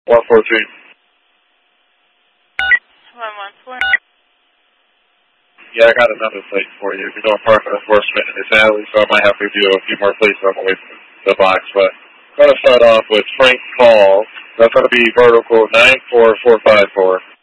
143. 114. Yeah, I got another plate for you. We're doing parking enforcement in this alley, so I might have to do a few more plates on the way from the box. But I'm going to start off with Frank Call. That's going to be vertical 94454.